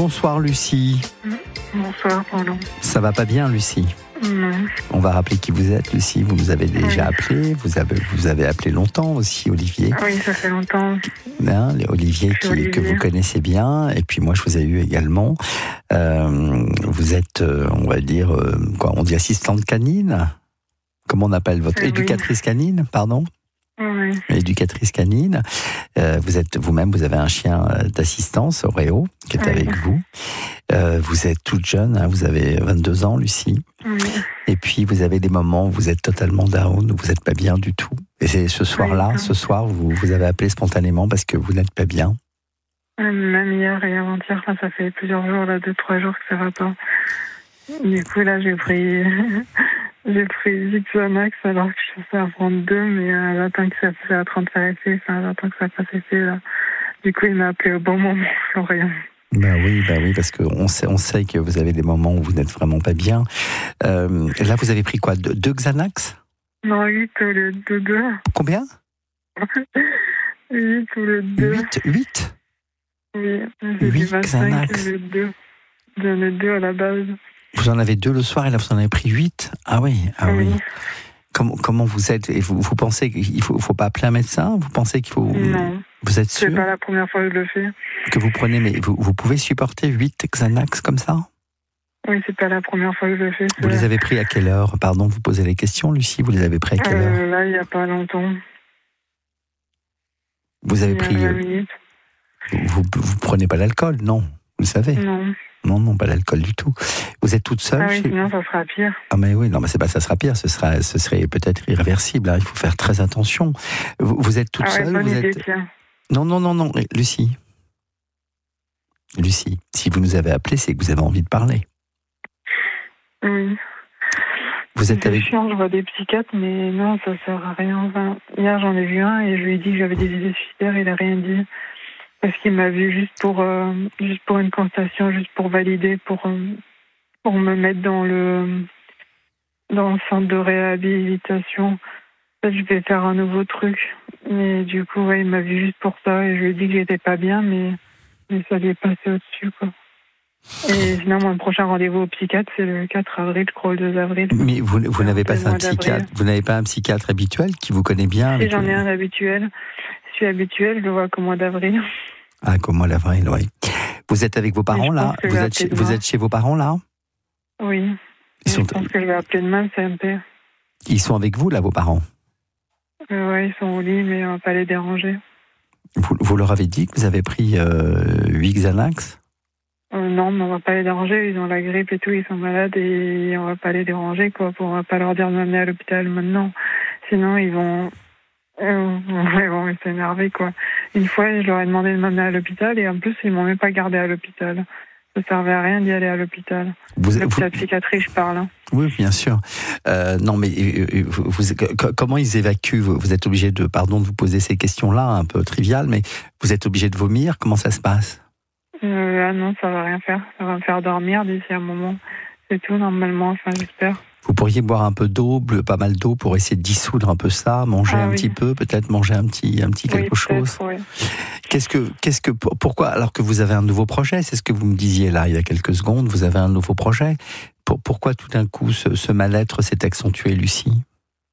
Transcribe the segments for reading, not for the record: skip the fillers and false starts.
Bonsoir Lucie. Bonsoir, pardon. Ça va pas bien Lucie? Non. On va rappeler qui vous êtes Lucie. Vous nous avez déjà appelé. Vous avez appelé longtemps aussi Olivier. Oui, ça fait longtemps. Olivier que vous connaissez bien. Et puis moi je vous ai eu également. Vous êtes, on va dire, on dit assistante canine? Comment on appelle votre éducatrice canine, pardon? Oui. Éducatrice canine. Vous êtes vous-même, vous avez un chien d'assistance, Oreo, qui est avec vous. Vous êtes toute jeune, hein, vous avez 22 ans, Lucie. Oui. Et puis vous avez des moments où vous êtes totalement down, où vous n'êtes pas bien du tout. Et c'est ce soir-là, ce soir, vous avez appelé spontanément parce que vous n'êtes pas bien. Même hier et avant-hier, ça fait plusieurs jours, 2-3 jours que ça va pas. Du coup, là, j'ai pris 8 Xanax alors que je pensais à prendre 2, mais j'attends que ça soit en train de faire effet, j'attends que ça fasse effet, là. Du coup, il m'a appelé au bon moment, Florian. Ben oui, parce qu'on sait que vous avez des moments où vous n'êtes vraiment pas bien. Là, vous avez pris quoi? 2 Xanax? Non, 8 au lieu de 2. Combien? 8 au lieu de 2. 8? Oui, 8 Xanax. au lieu de 2. J'en ai 2 à la base. Vous en avez 2 le soir et là vous en avez pris 8? Ah oui. Comment vous êtes? Et vous pensez qu'il faut pas appeler un médecin? Vous pensez qu'il faut... Non. Vous êtes sûr? C'est pas la première fois que je le fais. Que vous prenez, mais vous pouvez supporter 8 Xanax comme ça? Oui, c'est pas la première fois que je le fais. Vous les avez pris à quelle heure? Pardon, vous posez les questions, Lucie. Vous les avez pris à quelle heure? Là, il n'y a pas longtemps. Vous avez pris... Vous prenez pas l'alcool, non? Vous le savez? Non. Non, pas l'alcool du tout. Vous êtes toute seule? Ah oui, sinon ça sera pire. Ah mais oui, non, mais c'est pas ça sera pire, ce serait peut-être irréversible. Hein. Il faut faire très attention. Vous êtes toute seule? Bonne idée, êtes... tiens. Non, Lucie, si vous nous avez appelé, c'est que vous avez envie de parler. Oui. Vous êtes avec... C'est chiant, je vois des psychiatres, mais non, ça sert à rien. Enfin, hier, j'en ai vu un et je lui ai dit que j'avais des idées suicidaires, il a rien dit. Parce qu'il m'a vu juste pour une constatation, juste pour valider, pour me mettre dans le centre de réhabilitation. Peut-être je vais faire un nouveau truc. Mais du coup, il m'a vu juste pour ça et je lui ai dit que j'étais pas bien, mais ça lui est passé au-dessus, quoi. Et sinon, mon prochain rendez-vous au psychiatre, c'est le 4 avril, je crois, le 2 avril. Mais vous n'avez pas un psychiatre, vous n'avez pas un psychiatre habituel qui vous connaît bien? Si, j'en ai un habituel. Je suis habituelle, je le vois qu'au mois d'avril. Ah, qu'au mois d'avril, oui. Vous êtes avec vos parents, là? Vous êtes chez vos parents, là? Oui. Je pense que je vais appeler demain le CMP. Ils sont avec vous, là, vos parents? Oui, ils sont au lit, mais on va pas les déranger. Vous leur avez dit que vous avez pris 8 Xanax? Non, mais on va pas les déranger. Ils ont la grippe et tout, ils sont malades et on va pas les déranger, quoi. On va pas leur dire de m'amener à l'hôpital maintenant. Sinon, ils vont s'énerver, quoi. Une fois, je leur ai demandé de m'amener à l'hôpital et en plus, ils m'ont même pas gardé à l'hôpital. Ça servait à rien d'y aller à l'hôpital. La psychiatrie, je parle. Hein. Oui, bien sûr. Non, mais comment ils évacuent? Vous êtes obligé de, pardon de vous poser ces questions-là, un peu triviales, mais vous êtes obligé de vomir? Comment ça se passe? Non, ça va rien faire. Ça va me faire dormir d'ici un moment. C'est tout, normalement, enfin, j'espère. Vous pourriez boire un peu d'eau, pas mal d'eau, pour essayer de dissoudre un peu ça, manger petit peu, peut-être manger un petit quelque chose. Oui. Pourquoi, alors que vous avez un nouveau projet, c'est ce que vous me disiez là, il y a quelques secondes, vous avez un nouveau projet. Pourquoi tout d'un coup ce mal-être s'est accentué, Lucie?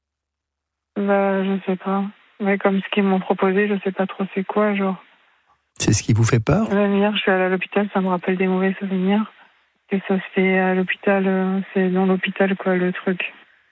Je sais pas. Mais comme ce qu'ils m'ont proposé, je sais pas trop c'est quoi, genre. C'est ce qui vous fait peur? Hier, je suis allée à l'hôpital, ça me rappelle des mauvais souvenirs. Et ça se fait à l'hôpital, c'est dans l'hôpital, quoi, le truc.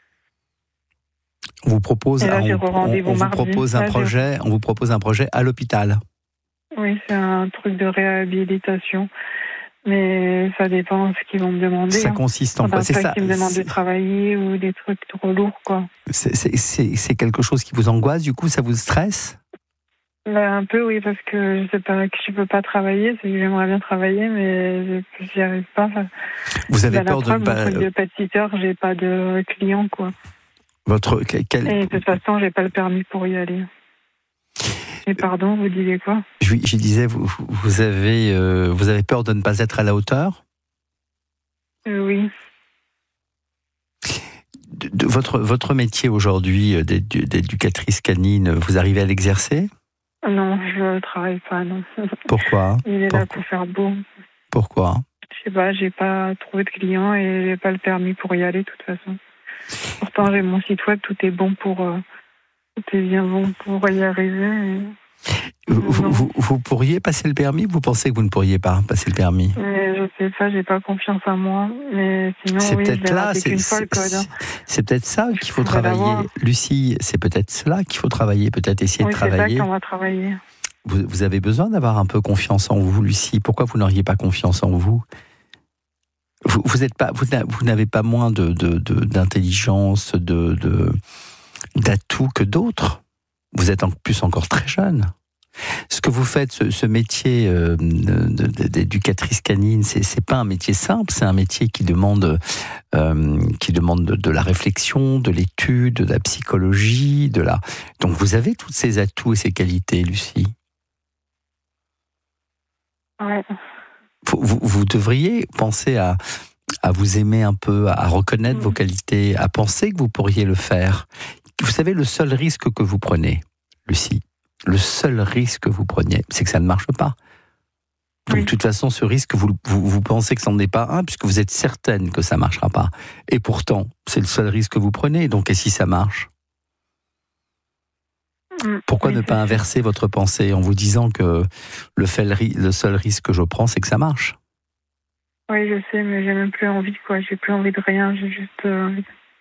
On vous propose, là, on vous propose un projet à l'hôpital. Oui, c'est un truc de réhabilitation. Mais ça dépend de ce qu'ils vont me demander. Ça consiste en quoi? C'est ça qu'ils me demandent de travailler ou des trucs trop lourds, quoi. C'est quelque chose qui vous angoisse, du coup, ça vous stresse? Un peu, oui, parce que je sais pas que je peux pas travailler, c'est que j'aimerais bien travailler, mais j'y arrive pas. Vous avez peur de ne pas... Mon truc de pâtissier, j'ai pas de clients, quoi. Et de toute façon, j'ai pas le permis pour y aller. Et pardon, vous disiez quoi? Je disais, vous avez peur de ne pas être à la hauteur? Oui. Votre métier aujourd'hui d'éducatrice canine, vous arrivez à l'exercer? Non, je ne travaille pas, non. Pourquoi? Il est là pour faire beau. Pourquoi ? Je sais pas, j'ai pas trouvé de clients et j'ai pas le permis pour y aller de toute façon. Pourtant, j'ai mon site web, tout est bien bon pour y arriver. Vous pourriez passer le permis ? Vous pensez que vous ne pourriez pas passer le permis ? Je sais pas, j'ai pas confiance en moi. Mais sinon, c'est oui, peut-être là, c'est peut-être ça qu'il faut travailler. Lucie, c'est peut-être cela qu'il faut travailler, peut-être essayer de travailler. C'est ça qu'on va travailler. Vous avez besoin d'avoir un peu confiance en vous, Lucie. Pourquoi vous n'auriez pas confiance en vous ? Vous n'avez pas moins d'intelligence, d'atouts que d'autres. Vous êtes en plus encore très jeune. Ce que vous faites, ce métier d'éducatrice canine, c'est pas un métier simple, c'est un métier qui demande de la réflexion, de l'étude, de la psychologie, Donc vous avez tous ces atouts et ces qualités, Lucie. Ouais. Vous devriez penser à vous aimer un peu, à reconnaître vos qualités, à penser que vous pourriez le faire. Vous savez, le seul risque que vous prenez, Lucie, le seul risque que vous preniez, c'est que ça ne marche pas. Donc, de toute façon, ce risque, vous pensez que ça n'en est pas un, puisque vous êtes certaine que ça ne marchera pas. Et pourtant, c'est le seul risque que vous prenez. Donc, et si ça marche ? Pourquoi ne pas inverser votre pensée en vous disant que le seul risque que je prends, c'est que ça marche ? Oui, je sais, mais j'ai même plus envie, quoi. J'ai plus envie de rien, j'ai juste envie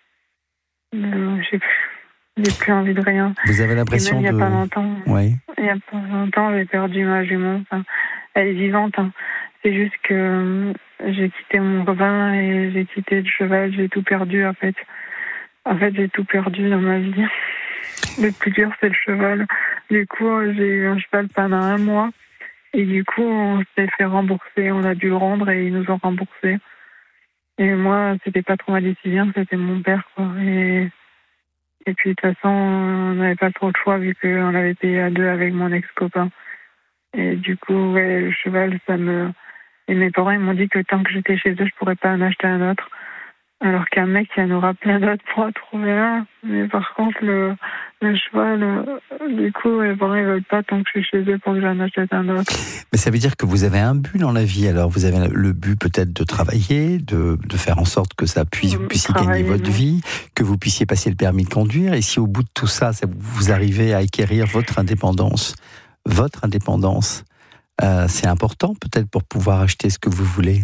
j'ai plus envie de rien. Vous avez l'impression il y a pas longtemps. Oui. Il y a pas longtemps, j'ai perdu ma jument. Enfin, elle est vivante. Hein. C'est juste que j'ai quitté mon copain et j'ai quitté le cheval. J'ai tout perdu, en fait. En fait, j'ai tout perdu dans ma vie. Le plus dur, c'est le cheval. Du coup, j'ai eu un cheval pendant 1 mois. Et du coup, on s'est fait rembourser. On a dû le rendre et ils nous ont remboursé. Et moi, c'était pas trop ma décision, c'était mon père, quoi. Et puis, de toute façon, on n'avait pas trop de choix vu qu'on avait payé à 2 avec mon ex-copain. Et du coup, ouais, le cheval, Et mes parents, ils m'ont dit que tant que j'étais chez eux, je pourrais pas en acheter un autre. Alors qu'un mec, il y en aura plein d'autres pour en trouver un. Mais par contre, le cheval, du coup, mes parents, ils veulent pas tant que je suis chez eux pour que j'en achète un autre. Mais ça veut dire que vous avez un but dans la vie. Alors, vous avez le but peut-être de travailler, de faire en sorte que vous puissiez gagner votre vie, que vous puissiez passer le permis de conduire. Et si au bout de tout ça, vous arrivez à acquérir votre indépendance, c'est important peut-être pour pouvoir acheter ce que vous voulez.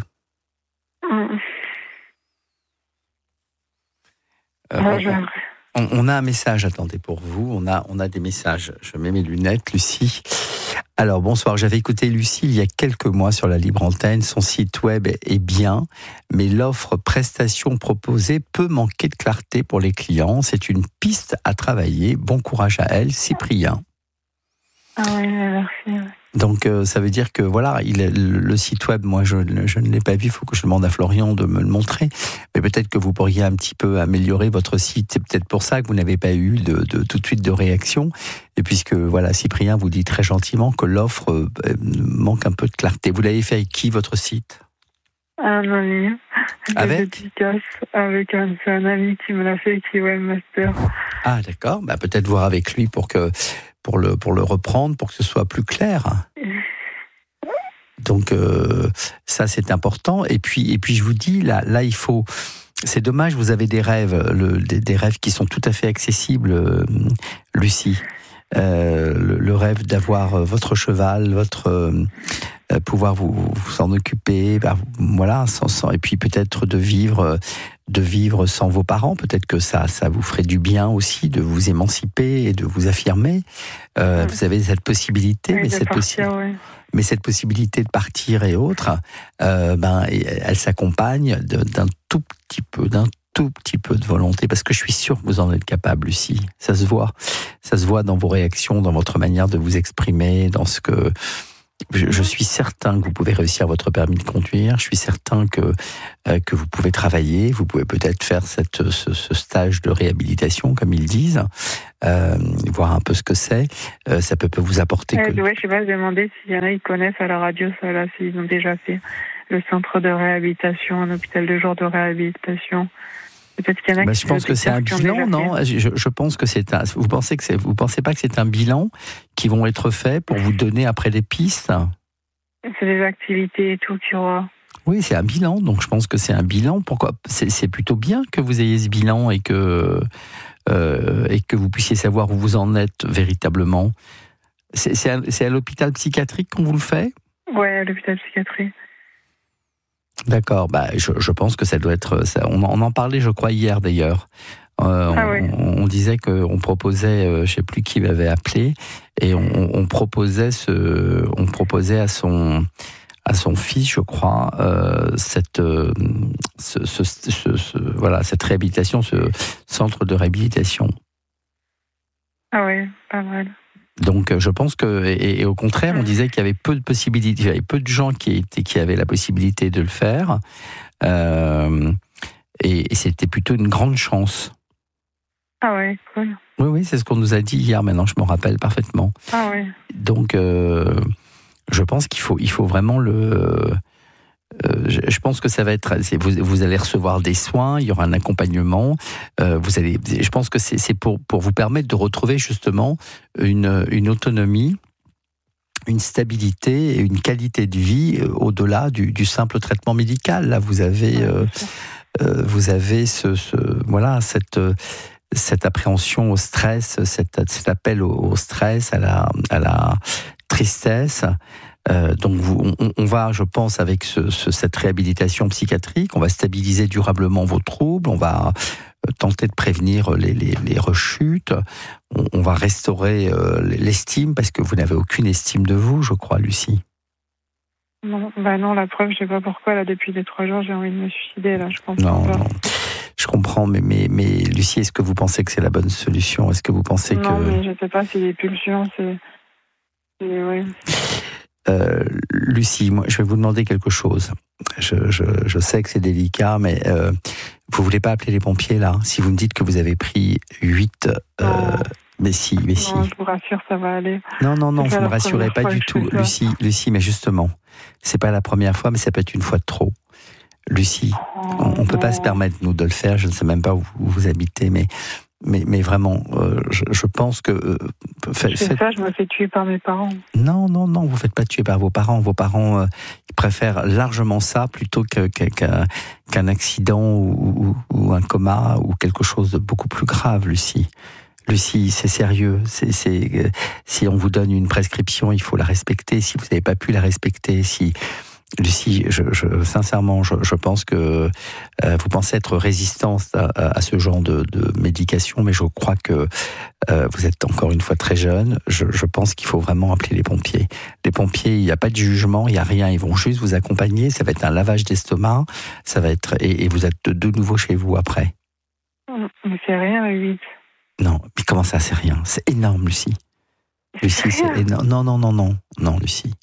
On a un message, attendez, pour vous. On a des messages. Je mets mes lunettes, Lucie. Alors, bonsoir. J'avais écouté Lucie il y a quelques mois sur la Libre Antenne. Son site web est bien, mais l'offre prestation proposée peut manquer de clarté pour les clients. C'est une piste à travailler. Bon courage à elle, Cyprien. Ah oui, merci. Donc, ça veut dire que voilà, le site web, moi, je ne l'ai pas vu. Il faut que je demande à Florian de me le montrer. Mais peut-être que vous pourriez un petit peu améliorer votre site. C'est peut-être pour ça que vous n'avez pas eu tout de suite de réaction. Et puisque, voilà, Cyprien vous dit très gentiment que l'offre manque un peu de clarté. Vous l'avez fait avec qui, votre site ? Un ami. Avec c'est un ami qui me l'a fait, qui est webmaster. Ah, d'accord. Bah, peut-être voir avec lui pour le reprendre, pour que ce soit plus clair. Donc ça c'est important. Et puis je vous dis là il faut. C'est dommage, vous avez des rêves, des rêves qui sont tout à fait accessibles, Lucie. Le rêve d'avoir votre cheval, pouvoir vous en occuper, voilà, et puis peut-être de vivre sans vos parents. Peut-être que ça vous ferait du bien aussi de vous émanciper et de vous affirmer. Vous avez cette possibilité, mais cette possibilité de partir et autres, elle s'accompagne d'un tout petit peu de volonté, parce que je suis sûr que vous en êtes capable, Lucie. Ça se voit dans vos réactions, dans votre manière de vous exprimer, dans ce que... Je suis certain que vous pouvez réussir votre permis de conduire. Je suis certain que vous pouvez travailler. Vous pouvez peut-être faire ce stage de réhabilitation, comme ils disent, voir un peu ce que c'est. Ça peut vous apporter. Je sais pas, demander s'il y en a qui connaissent à la radio, ça là, s'ils ont déjà fait le centre de réhabilitation, un hôpital de jour de réhabilitation. Peut-être qu'il y en a je pense que c'est un bilan, non ? Je pense que c'est un. Vous pensez pas que c'est un bilan qui vont être faits pour vous donner après des pistes ? C'est des activités et tout qu'il y aura. Oui, c'est un bilan, donc je pense que c'est un bilan. Pourquoi ? C'est plutôt bien que vous ayez ce bilan et que vous puissiez savoir où vous en êtes véritablement. C'est à l'hôpital psychiatrique qu'on vous le fait ? Oui, à l'hôpital psychiatrique. D'accord, je pense que ça doit être... on en parlait, je crois, hier d'ailleurs. On disait qu'on proposait, je ne sais plus qui m'avait appelé, et on proposait à son fils, je crois, cette réhabilitation, ce centre de réhabilitation. Ah oui, pas mal. Donc, je pense que, et au contraire, on disait qu'il y avait peu de possibilités, il y avait peu de gens qui avaient la possibilité de le faire, et c'était plutôt une grande chance. Ah ouais, cool. Oui, c'est ce qu'on nous a dit hier, maintenant je me rappelle parfaitement. Ah ouais. Donc, je pense qu'il faut vraiment je pense que ça va être... Vous allez recevoir des soins, il y aura un accompagnement. Je pense que c'est pour vous permettre de retrouver justement une autonomie, une stabilité et une qualité de vie au-delà du simple traitement médical. Là, vous avez cette appréhension au stress, cet appel au stress, à la tristesse. Donc on va, je pense, avec cette réhabilitation psychiatrique, on va stabiliser durablement vos troubles, on va tenter de prévenir les rechutes, on va restaurer l'estime, parce que vous n'avez aucune estime de vous, je crois, Lucie. Non, la preuve, je sais pas pourquoi, là, depuis 2-3 jours, j'ai envie de me suicider, là, je comprends pas. Non, je comprends, mais Lucie, est-ce que vous pensez que c'est la bonne solution ? Est-ce que vous pensez que... Non, mais je sais pas, c'est des pulsions, ouais. Lucie, moi, je vais vous demander quelque chose. Je sais que c'est délicat, mais vous voulez pas appeler les pompiers, là ? Si vous me dites que vous avez pris 8... Mais si. Non, je vous rassure, ça va aller. Non, vous ne me rassurez pas du tout, Lucie, mais justement, c'est pas la première fois, mais ça peut être une fois de trop. Lucie, on ne peut pas se permettre, nous, de le faire. Je ne sais même pas où vous habitez, mais vraiment, je pense que... je me fais tuer par mes parents. Non, vous ne faites pas tuer par vos parents. Vos parents ils préfèrent largement ça plutôt qu'un accident ou un coma ou quelque chose de beaucoup plus grave, Lucie. Lucie, c'est sérieux. Si on vous donne une prescription, il faut la respecter. Si vous n'avez pas pu la respecter, Lucie, sincèrement, je pense que vous pensez être résistante à ce genre de médication, mais je crois que vous êtes encore une fois très jeune. Je pense qu'il faut vraiment appeler les pompiers. Les pompiers, il n'y a pas de jugement, il n'y a rien. Ils vont juste vous accompagner. Ça va être un lavage d'estomac. Ça va être et vous êtes de nouveau chez vous après. Mais c'est rien, 8. Non, mais comment ça, c'est rien ? C'est énorme, Lucie. Lucie, c'est énorme. Non, Lucie.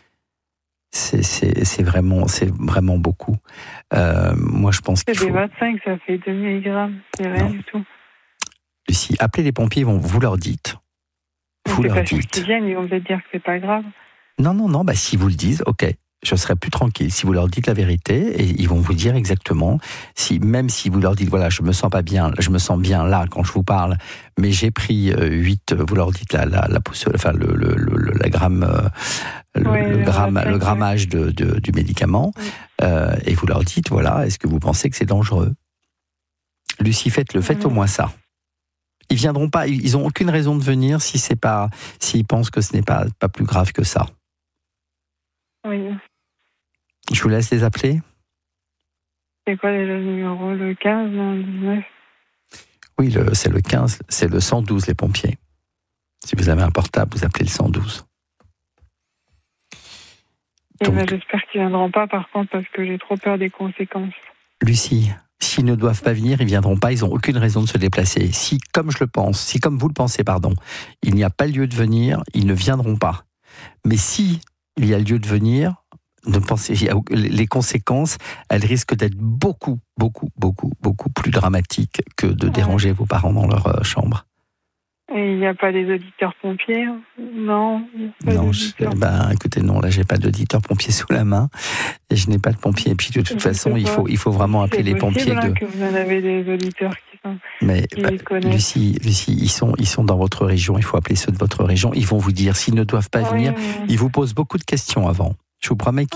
C'est vraiment beaucoup. Moi, je pense qu'il faut... C'est des 25, ça fait 2 milligrammes. C'est rien du tout. Lucie, appelez les pompiers, vous leur dites. Vous leur dites. S'ils viennent, ils vont peut-être dire que c'est pas grave. Non, si vous le dites, ok, je serai plus tranquille. Si vous leur dites la vérité, et ils vont vous dire exactement, même si vous leur dites, voilà, je me sens pas bien, je me sens bien là quand je vous parle, mais j'ai pris 8, vous leur dites le grammage du médicament, et vous leur dites, voilà, est-ce que vous pensez que c'est dangereux ? Lucie, faites au moins ça. Ils viendront pas, ils ont aucune raison de venir s'ils pensent que ce n'est pas plus grave que ça. Oui. Je vous laisse les appeler. C'est quoi déjà le numéro ? Le 15, non, le 19 ? Oui, c'est le 15, c'est le 112, les pompiers. Si vous avez un portable, vous appelez le 112. J'espère qu'ils ne viendront pas, par contre, parce que j'ai trop peur des conséquences. Lucie, s'ils ne doivent pas venir, ils ne viendront pas, ils n'ont aucune raison de se déplacer. Si, comme vous le pensez, il n'y a pas lieu de venir, ils ne viendront pas. Mais si il y a lieu de venir, les conséquences, elles risquent d'être beaucoup, beaucoup, beaucoup, beaucoup plus dramatiques que de déranger vos parents dans leur chambre. Et il n'y a pas des auditeurs pompiers ? Non. Écoutez, non, là, j'ai pas d'auditeur pompier sous la main, et je n'ai pas de pompier. Et puis, de toute façon, il faut vraiment appeler les pompiers. Que vous en avez des auditeurs qui sont. Mais Lucie, ils sont dans votre région. Il faut appeler ceux de votre région. Ils vont vous dire s'ils ne doivent pas venir. Ils vous posent beaucoup de questions avant. Je vous promets